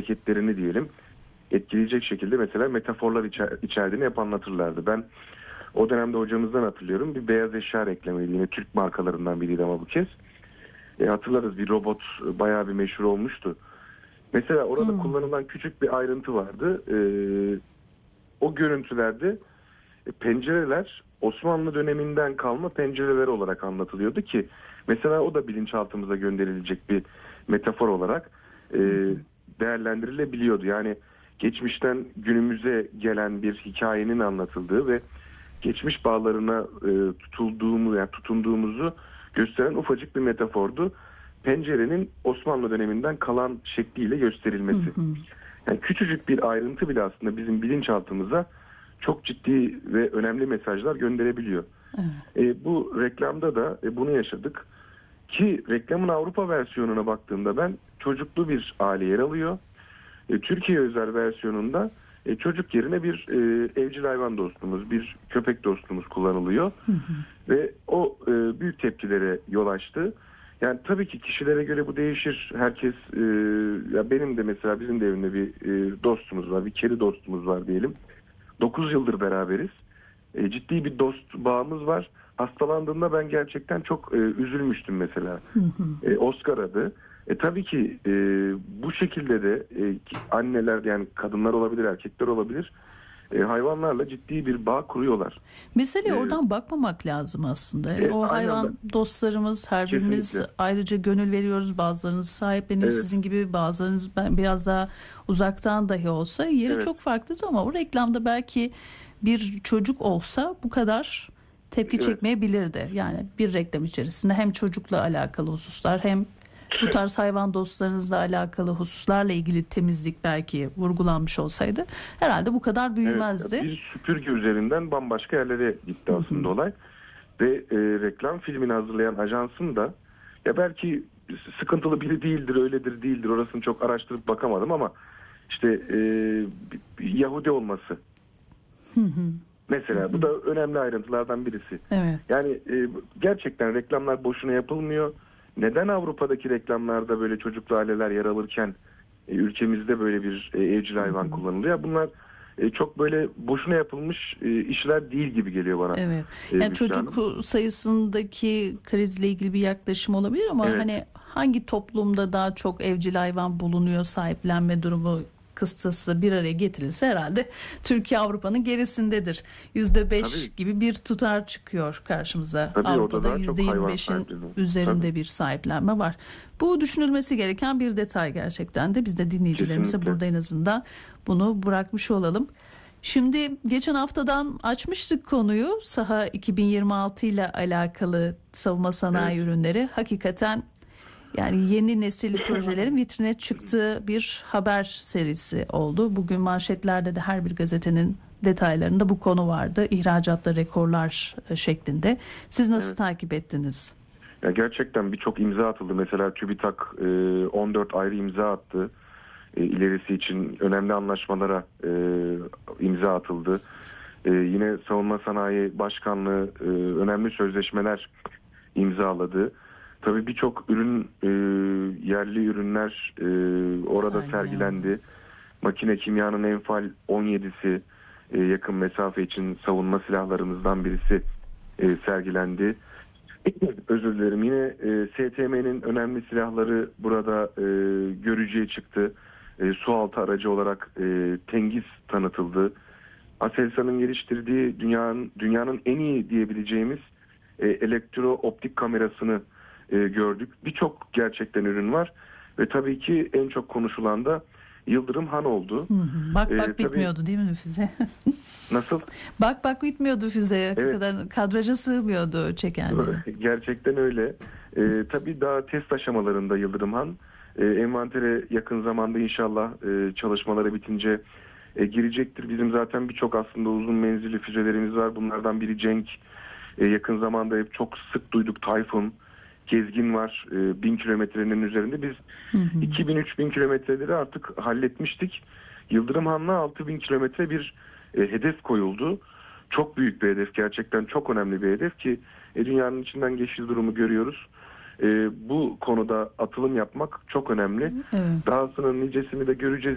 hareketlerini diyelim etkileyecek şekilde mesela metaforlar içerdiğini hep anlatırlardı. Ben o dönemde hocamızdan hatırlıyorum. Bir beyaz eşya reklamıydı. Yine Türk markalarından biriydi ama bu kez. Hatırlarız, bir robot bayağı bir meşhur olmuştu. Mesela orada kullanılan küçük bir ayrıntı vardı. O görüntülerde pencereler Osmanlı döneminden kalma pencereler olarak anlatılıyordu ki mesela o da bilinçaltımıza gönderilecek bir metafor olarak değerlendirilebiliyordu. Yani geçmişten günümüze gelen bir hikayenin anlatıldığı ve geçmiş bağlarına tutunduğumuzu gösteren ufacık bir metafordu. Pencerenin Osmanlı döneminden kalan şekliyle gösterilmesi. Yani küçücük bir ayrıntı bile aslında bizim bilinçaltımıza çok ciddi ve önemli mesajlar gönderebiliyor. Evet. Bu reklamda da bunu yaşadık. Ki reklamın Avrupa versiyonuna baktığımda ben çocuklu bir aile yer alıyor. Türkiye özel versiyonunda çocuk yerine bir evcil hayvan dostumuz, bir köpek dostumuz kullanılıyor. Ve o büyük tepkilere yol açtı. Yani tabii ki kişilere göre bu değişir. Herkes, ya benim de mesela bizim de evimde bir dostumuz var, bir kedi dostumuz var diyelim. 9 yıldır beraberiz. Ciddi bir dost bağımız var. Hastalandığında ben gerçekten çok üzülmüştüm mesela. Oscar adı. Tabii ki bu şekilde de anneler, yani kadınlar olabilir, erkekler olabilir, hayvanlarla ciddi bir bağ kuruyorlar. Mesela oradan bakmamak lazım aslında. O hayvan dostlarımız, her birimiz ayrıca gönül veriyoruz. Bazılarınız sahipleniyor sizin gibi, bazılarınız biraz daha uzaktan dahi olsa yeri çok farklıdır ama o reklamda belki bir çocuk olsa bu kadar tepki çekmeyebilirdi. Yani bir reklam içerisinde hem çocukla alakalı hususlar hem bu tarz hayvan dostlarınızla alakalı hususlarla ilgili temizlik belki vurgulanmış olsaydı herhalde bu kadar büyümezdi. Evet, bir süpürge üzerinden bambaşka yerlere gitti aslında olay. Ve reklam filmini hazırlayan ajansın da ya belki sıkıntılı biri değildir, öyledir değildir, orasını çok araştırıp bakamadım ama işte Yahudi olması. Mesela bu da önemli ayrıntılardan birisi. Evet. Yani gerçekten reklamlar boşuna yapılmıyor. Neden Avrupa'daki reklamlarda böyle çocuklu aileler yer alırken ülkemizde böyle bir evcil hayvan kullanılıyor? Bunlar çok böyle boşuna yapılmış işler değil gibi geliyor bana. Evet. Yani çocuk sayısındaki krizle ilgili bir yaklaşım olabilir ama hani hangi toplumda daha çok evcil hayvan bulunuyor, sahiplenme durumu kıstası bir araya getirilse herhalde Türkiye Avrupa'nın gerisindedir. %5 gibi bir tutar çıkıyor karşımıza. Tabii, Avrupa'da %25'in üzerinde bir sahiplenme var. Bu düşünülmesi gereken bir detay gerçekten de. Biz de dinleyicilerimize burada en azından bunu bırakmış olalım. Şimdi geçen haftadan açmıştık konuyu. Saha 2026 ile alakalı savunma sanayi ürünleri hakikaten yani yeni nesil projelerin vitrine çıktığı bir haber serisi oldu. Bugün manşetlerde de her bir gazetenin detaylarında bu konu vardı. İhracatta rekorlar şeklinde. Siz nasıl takip ettiniz? Ya gerçekten birçok imza atıldı. Mesela TÜBİTAK 14 ayrı imza attı. İlerisi için önemli anlaşmalara imza atıldı. Yine Savunma Sanayi Başkanlığı önemli sözleşmeler imzaladı. Tabii birçok ürün, yerli ürünler orada sergilendi. Makine kimyanın Enfal 17'si yakın mesafe için savunma silahlarımızdan birisi sergilendi. Özür dilerim. Yine STM'nin önemli silahları burada görücüye çıktı. Sualtı aracı olarak Tengiz tanıtıldı. Aselsan'ın geliştirdiği dünyanın en iyi diyebileceğimiz elektro-optik kamerasını gördük. Birçok gerçekten ürün var ve tabii ki en çok konuşulan da Yıldırım Han oldu. Bak bitmiyordu değil mi füze? Nasıl? Bak bitmiyordu füze. Evet. Kadraja sığmıyordu çekenleri. Gerçekten öyle. Tabii daha test aşamalarında Yıldırım Han. Envantere yakın zamanda inşallah çalışmaları bitince girecektir. Bizim zaten birçok aslında uzun menzilli füzelerimiz var. Bunlardan biri Cenk. Yakın zamanda hep çok sık duyduk Tayfun. Gezgin var 1000 kilometrenin üzerinde. Biz 2000-3000 kilometreleri artık halletmiştik. Yıldırım Han'la 6000 kilometre bir hedef koyuldu. Çok büyük bir hedef, gerçekten çok önemli bir hedef ki dünyanın içinden geçtiği durumu görüyoruz. Bu konuda atılım yapmak çok önemli. Evet. Dahasının nicesini de göreceğiz.